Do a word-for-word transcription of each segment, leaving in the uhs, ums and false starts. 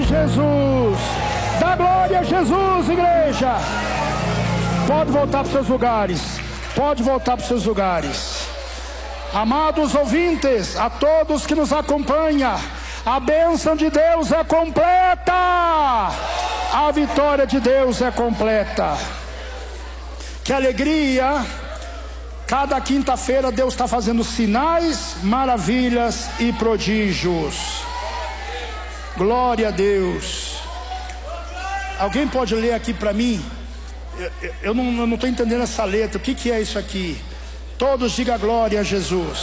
Jesus. Dá glória a Jesus, igreja. Pode voltar para os seus lugares. Pode voltar para os seus lugares. Amados ouvintes, a todos que nos acompanham, a bênção de Deus é completa. A vitória de Deus é completa. Que alegria. Cada quinta-feira Deus está fazendo sinais, maravilhas e prodígios. Glória a Deus. Alguém pode ler aqui para mim? Eu, eu, eu não estou entendendo essa letra. O que, que é isso aqui? Todos digam glória a Jesus.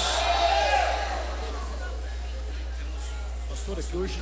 Pastor, aqui hoje.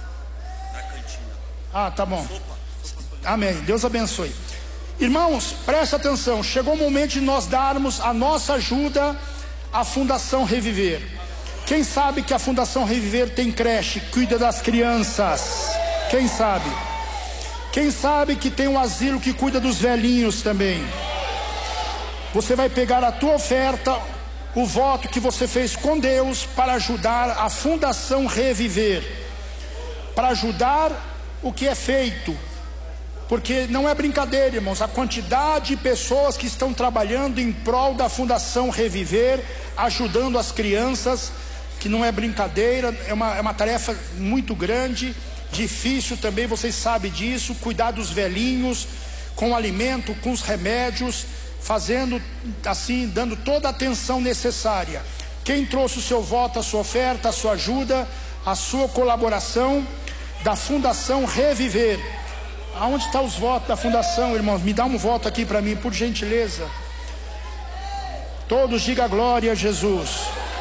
Ah, tá bom. Amém. Deus abençoe. Irmãos, preste atenção. Chegou o momento de nós darmos a nossa ajuda à Fundação Reviver. Quem sabe que a Fundação Reviver tem creche, cuida das crianças? Quem sabe? Quem sabe que tem um asilo que cuida dos velhinhos também? Você vai pegar a tua oferta, o voto que você fez com Deus para ajudar a Fundação Reviver, para ajudar o que é feito. Porque não é brincadeira, irmãos, a quantidade de pessoas que estão trabalhando em prol da Fundação Reviver, ajudando as crianças, que não é brincadeira, é uma, é uma tarefa muito grande, difícil também, vocês sabem disso, cuidar dos velhinhos, com o alimento, com os remédios, fazendo assim, dando toda a atenção necessária. Quem trouxe o seu voto, a sua oferta, a sua ajuda, a sua colaboração da Fundação Reviver? Aonde estão os votos da fundação, irmãos? Me dá um voto aqui para mim, por gentileza. Todos digam glória a Jesus.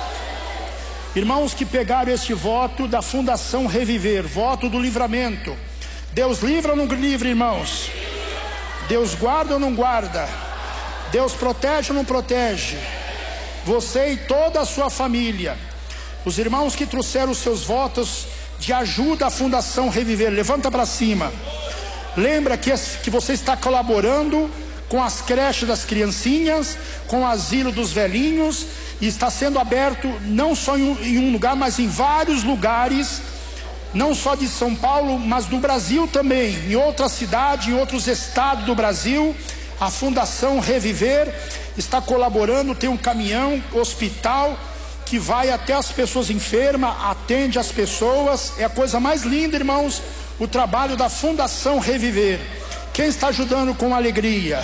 Irmãos que pegaram este voto da Fundação Reviver, voto do livramento. Deus livra ou não livra, irmãos? Deus guarda ou não guarda? Deus protege ou não protege? Você e toda a sua família. Os irmãos que trouxeram os seus votos de ajuda à Fundação Reviver, levanta para cima. Lembra que, que você está colaborando com as creches das criancinhas, com o asilo dos velhinhos, e está sendo aberto não só em um, em um lugar, mas em vários lugares, não só de São Paulo, mas do Brasil também, em outras cidades, em outros estados do Brasil. A Fundação Reviver está colaborando, tem um caminhão, hospital, que vai até as pessoas enfermas, atende as pessoas. É a coisa mais linda, irmãos, o trabalho da Fundação Reviver. Quem está ajudando com alegria?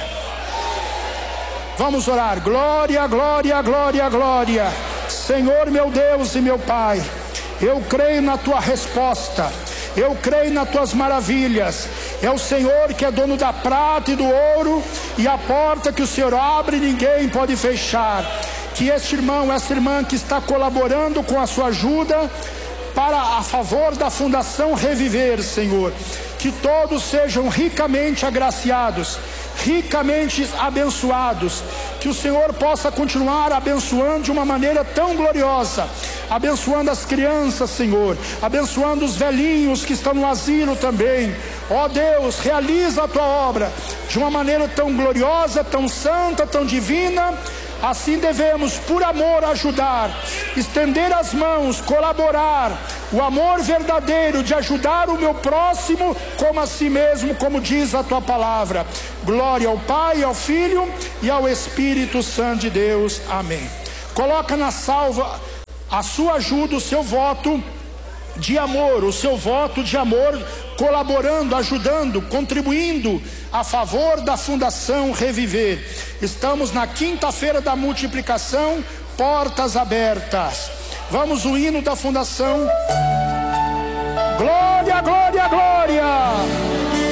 Vamos orar. Glória, glória, glória, glória. Senhor meu Deus e meu Pai, eu creio na tua resposta, eu creio nas tuas maravilhas. É o Senhor que é dono da prata e do ouro, e a porta que o Senhor abre ninguém pode fechar. Que este irmão, essa irmã que está colaborando com a sua ajuda para a favor da Fundação Reviver, Senhor, que todos sejam ricamente agraciados, ricamente abençoados, que o Senhor possa continuar abençoando de uma maneira tão gloriosa, abençoando as crianças, Senhor, abençoando os velhinhos que estão no asilo também. Ó Deus, realiza a tua obra de uma maneira tão gloriosa, tão santa, tão divina. Assim devemos, por amor, ajudar, estender as mãos, colaborar, o amor verdadeiro de ajudar o meu próximo como a si mesmo, como diz a tua palavra. Glória ao Pai, ao Filho e ao Espírito Santo de Deus. Amém. Coloca na salva a sua ajuda, o seu voto de amor, o seu voto de amor, colaborando, ajudando, contribuindo a favor da Fundação Reviver. Estamos na quinta-feira da multiplicação, portas abertas. Vamos o hino da Fundação. Glória, glória, glória.